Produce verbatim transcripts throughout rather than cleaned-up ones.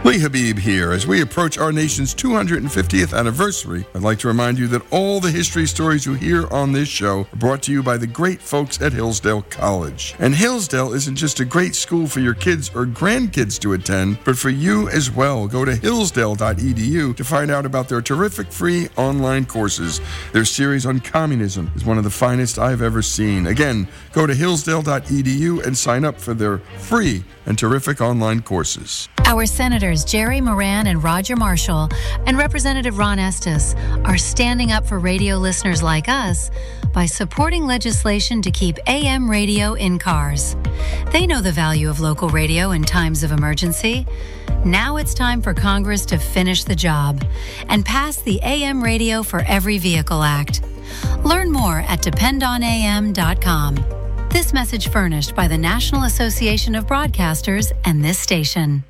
Lee Habib here. As we approach our nation's two hundred fiftieth anniversary, I'd like to remind you that all the history stories you hear on this show are brought to you by the great folks at Hillsdale College. And Hillsdale isn't just a great school for your kids or grandkids to attend, but for you as well. Go to hillsdale dot e d u to find out about their terrific free online courses. Their series on communism is one of the finest I've ever seen. Again, go to hillsdale dot e d u and sign up for their free and terrific online courses. Our Senators Jerry Moran and Roger Marshall and Representative Ron Estes are standing up for radio listeners like us by supporting legislation to keep A M radio in cars. They know the value of local radio in times of emergency. Now it's time for Congress to finish the job and pass the A M Radio for Every Vehicle Act. Learn more at depend on a m dot com. This message furnished by the National Association of Broadcasters and this station.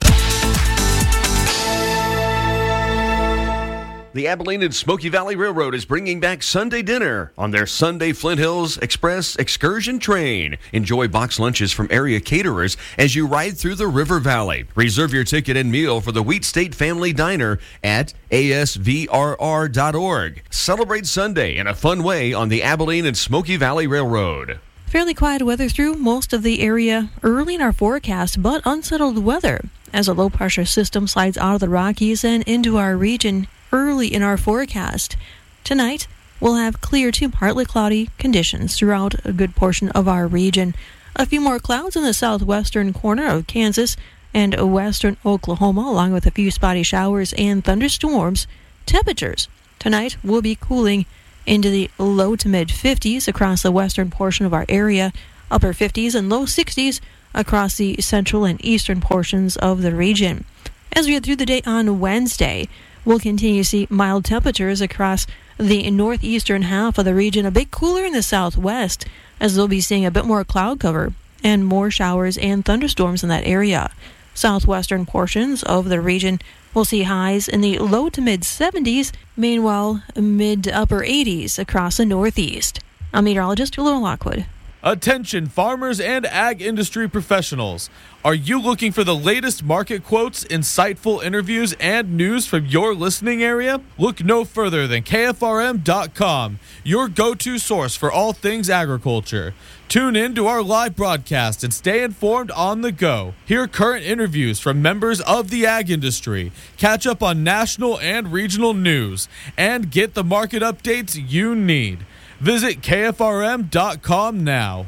The Abilene and Smoky Valley Railroad is bringing back Sunday dinner on their Sunday Flint Hills Express excursion train. Enjoy box lunches from area caterers as you ride through the River Valley. Reserve your ticket and meal for the Wheat State Family Diner at a s v r r dot org. Celebrate Sunday in a fun way on the Abilene and Smoky Valley Railroad. Fairly quiet weather through most of the area early in our forecast, but unsettled weather as a low-pressure system slides out of the Rockies and into our region early in our forecast. Tonight, we'll have clear to partly cloudy conditions throughout a good portion of our region. A few more clouds in the southwestern corner of Kansas and western Oklahoma, along with a few spotty showers and thunderstorms. Temperatures tonight will be cooling into the low to mid fifties across the western portion of our area, upper fifties and low sixties across the central and eastern portions of the region. As we head through the day on Wednesday, we'll continue to see mild temperatures across the northeastern half of the region, a bit cooler in the southwest, as they'll be seeing a bit more cloud cover and more showers and thunderstorms in that area. Southwestern portions of the region will see highs in the low to mid seventies, meanwhile mid to upper eighties across the northeast. I'm meteorologist Laura Lockwood. Attention farmers and ag industry professionals. Are you looking for the latest market quotes, insightful interviews, and news from your listening area? Look no further than K F R M dot com, your go-to source for all things agriculture. Tune in to our live broadcast and stay informed on the go. Hear current interviews from members of the ag industry, catch up on national and regional news, and get the market updates you need. Visit K F R M dot com now.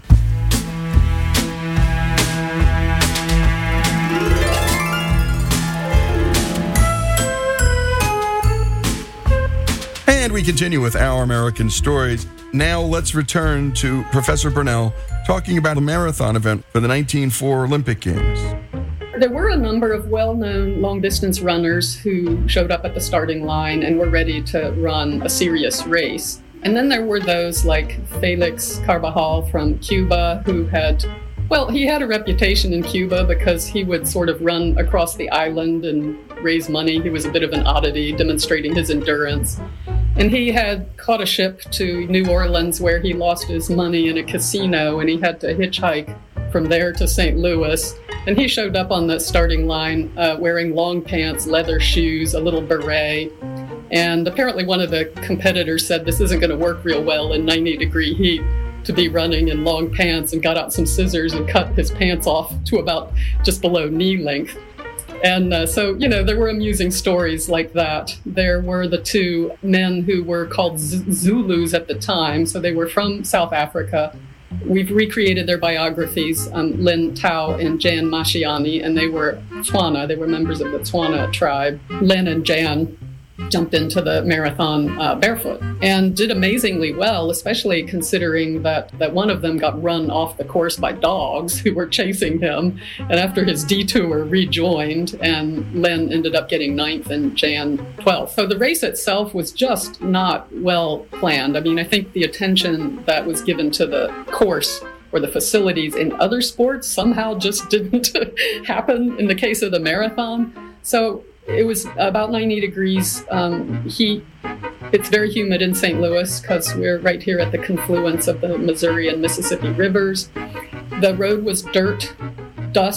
And we continue with Our American Stories. Now let's return to Professor Burnell talking about a marathon event for the nineteen oh four Olympic Games. There were a number of well-known long-distance runners who showed up at the starting line and were ready to run a serious race. And then there were those like Felix Carbajal from Cuba who had, well, he had a reputation in Cuba because he would sort of run across the island and raise money. He was a bit of an oddity, demonstrating his endurance. And he had caught a ship to New Orleans where he lost his money in a casino and he had to hitchhike from there to Saint Louis. And he showed up on the starting line uh, wearing long pants, leather shoes, a little beret. And apparently one of the competitors said this isn't going to work real well in ninety degree heat to be running in long pants, and got out some scissors and cut his pants off to about just below knee length. And uh, so, you know, there were amusing stories like that. There were the two men who were called Z- Zulus at the time. So they were from South Africa. We've recreated their biographies, um, Lin Tao and Jan Mashiani, and they were Tswana. They were members of the Tswana tribe. Lin and Jan jumped into the marathon uh, barefoot and did amazingly well, especially considering that, that one of them got run off the course by dogs who were chasing him. And after his detour, rejoined, and Len ended up getting ninth and Jan twelfth. So the race itself was just not well planned. I mean, I think the attention that was given to the course or the facilities in other sports somehow just didn't happen in the case of the marathon. So it was about ninety degrees um, heat. It's very humid in Saint Louis because we're right here at the confluence of the Missouri and Mississippi rivers. The road was dirt, dust,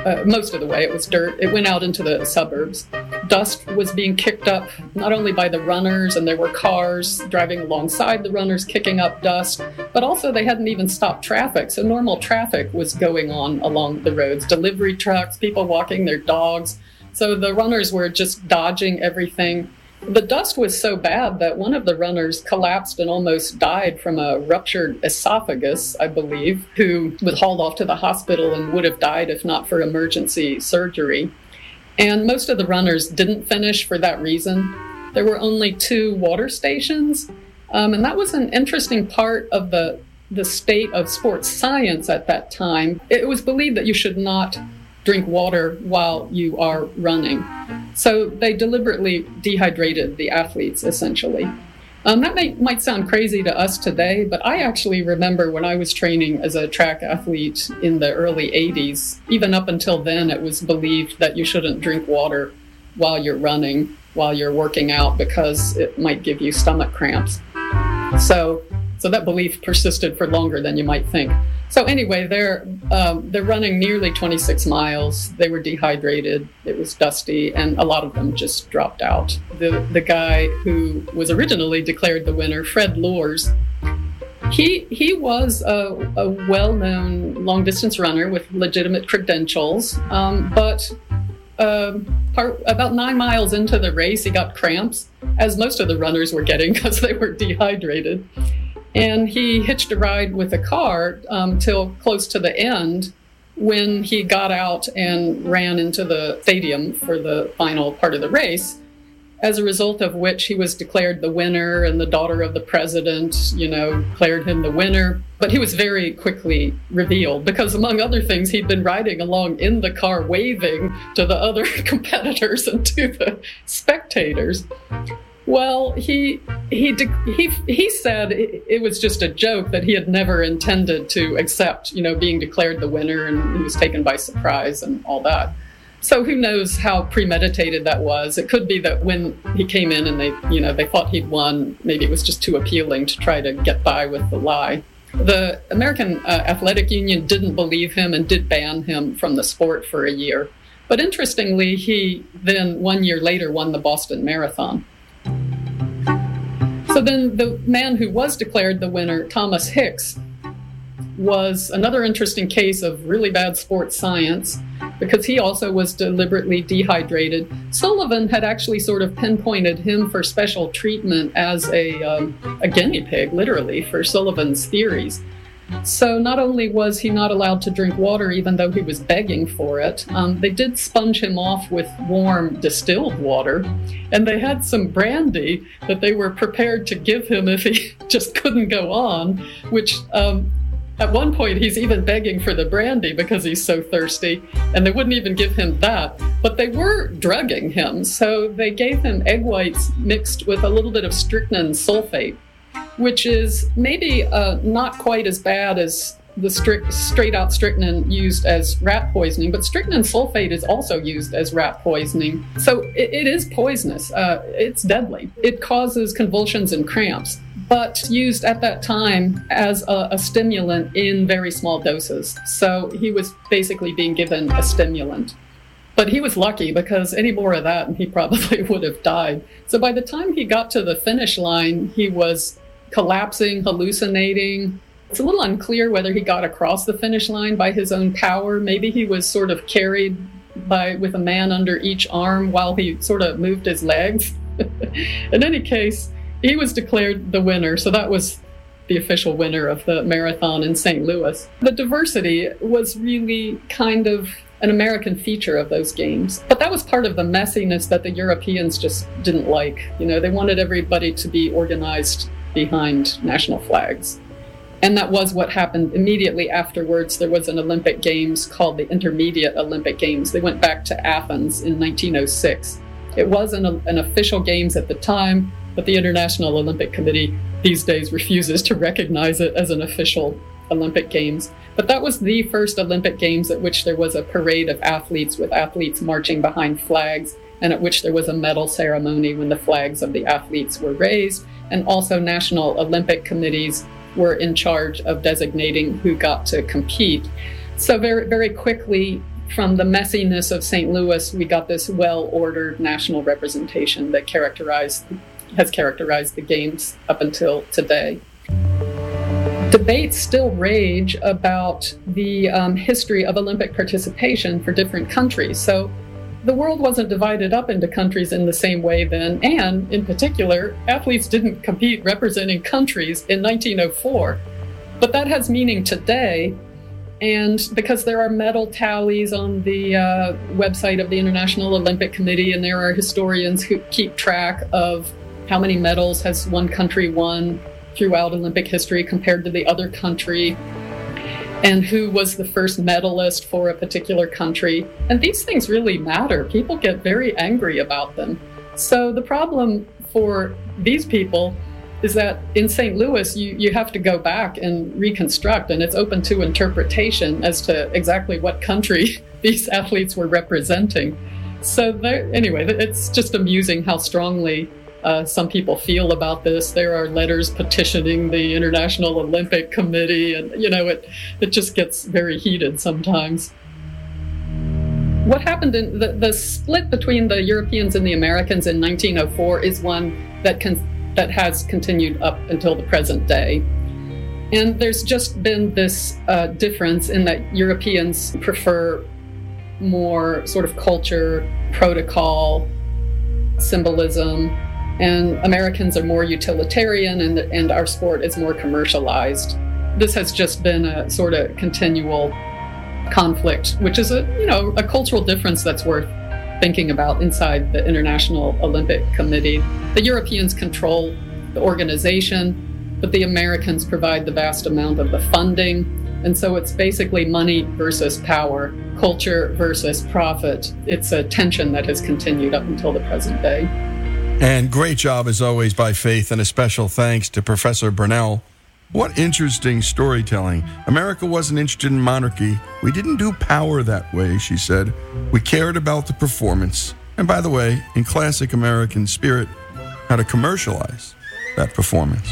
uh, most of the way it was dirt. It went out into the suburbs. Dust was being kicked up not only by the runners, and there were cars driving alongside the runners kicking up dust, but also they hadn't even stopped traffic. So normal traffic was going on along the roads, delivery trucks, people walking their dogs. So the runners were just dodging everything. The dust was so bad that one of the runners collapsed and almost died from a ruptured esophagus, I believe, who was hauled off to the hospital and would have died if not for emergency surgery. And most of the runners didn't finish for that reason. There were only two water stations, um, and that was an interesting part of the, the state of sports science at that time. It was believed that you should not drink water while you are running. So they deliberately dehydrated the athletes, essentially. Um, that may, might sound crazy to us today, but I actually remember when I was training as a track athlete in the early eighties, even up until then, it was believed that you shouldn't drink water while you're running, while you're working out, because it might give you stomach cramps. So, so that belief persisted for longer than you might think. So anyway, they're um, they're running nearly twenty-six miles. They were dehydrated. It was dusty, and a lot of them just dropped out. The the guy who was originally declared the winner, Fred Lors, he he was a, a well-known long-distance runner with legitimate credentials, um, but uh, part, about nine miles into the race, he got cramps, as most of the runners were getting because they were dehydrated. And he hitched a ride with a car um, till close to the end, when he got out and ran into the stadium for the final part of the race, as a result of which he was declared the winner, and the daughter of the president, you know, declared him the winner. But he was very quickly revealed because, among other things, he'd been riding along in the car waving to the other competitors and to the spectators. Well, he he he he said it, it was just a joke, that he had never intended to accept, you know, being declared the winner, and he was taken by surprise and all that. So who knows how premeditated that was? It could be that when he came in and they, you know, they thought he'd won, maybe it was just too appealing to try to get by with the lie. The American uh, Athletic Union didn't believe him and did ban him from the sport for a year. But interestingly, he then one year later won the Boston Marathon. So then the man who was declared the winner, Thomas Hicks, was another interesting case of really bad sports science, because he also was deliberately dehydrated. Sullivan had actually sort of pinpointed him for special treatment as a, um, a guinea pig, literally, for Sullivan's theories. So not only was he not allowed to drink water, even though he was begging for it, um, they did sponge him off with warm distilled water, and they had some brandy that they were prepared to give him if he just couldn't go on, which um, at one point he's even begging for the brandy because he's so thirsty, and they wouldn't even give him that. But they were drugging him, so they gave him egg whites mixed with a little bit of strychnine sulfate, which is maybe uh, not quite as bad as the strict, straight-out strychnine used as rat poisoning, but strychnine sulfate is also used as rat poisoning. So it, it is poisonous. Uh, it's deadly. It causes convulsions and cramps, but used at that time as a, a stimulant in very small doses. So he was basically being given a stimulant. But he was lucky, because any more of that and he probably would have died. So by the time he got to the finish line, he was collapsing, hallucinating. It's a little unclear whether he got across the finish line by his own power. Maybe he was sort of carried by with a man under each arm while he sort of moved his legs. In any case, he was declared the winner, so that was the official winner of the marathon in Saint Louis. The diversity was really kind of an American feature of those games. But that was part of the messiness that the Europeans just didn't like. You know, they wanted everybody to be organized behind national flags. And that was what happened immediately afterwards. There was an Olympic Games called the Intermediate Olympic Games. They went back to Athens in nineteen oh six. It was an, an official games at the time, but the International Olympic Committee these days refuses to recognize it as an official Olympic Games. But that was the first Olympic Games at which there was a parade of athletes with athletes marching behind flags, and at which there was a medal ceremony when the flags of the athletes were raised. And also national Olympic committees were in charge of designating who got to compete. So very, very quickly, from the messiness of Saint Louis, we got this well-ordered national representation that characterized has characterized the games up until today. Debates still rage about the um, history of Olympic participation for different countries. So the world wasn't divided up into countries in the same way then, and in particular, athletes didn't compete representing countries in nineteen oh four. But that has meaning today, and because there are medal tallies on the uh, website of the International Olympic Committee, and there are historians who keep track of how many medals has one country won throughout Olympic history compared to the other country, and who was the first medalist for a particular country. And these things really matter. People get very angry about them. So the problem for these people is that in Saint Louis, you, you have to go back and reconstruct, and it's open to interpretation as to exactly what country these athletes were representing. So there, anyway, it's just amusing how strongly Uh, some people feel about this. There are letters petitioning the International Olympic Committee, and you know, it it just gets very heated sometimes. What happened in the, the split between the Europeans and the Americans in nineteen oh four is one that can that has continued up until the present day. And there's just been this uh, difference in that Europeans prefer more sort of culture, protocol, symbolism, and Americans are more utilitarian, and, and our sport is more commercialized. This has just been a sort of continual conflict, which is a, you know, a cultural difference that's worth thinking about inside the International Olympic Committee. The Europeans control the organization, but the Americans provide the vast amount of the funding. And so it's basically money versus power, culture versus profit. It's a tension that has continued up until the present day. And great job, as always, by Faith, and a special thanks to Professor Burnell. What interesting storytelling. America wasn't interested in monarchy. We didn't do power that way, she said. We cared about the performance. And by the way, in classic American spirit, how to commercialize that performance.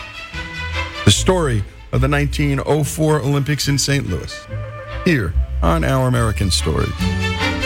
The story of the nineteen oh four Olympics in Saint Louis, here on Our American Stories.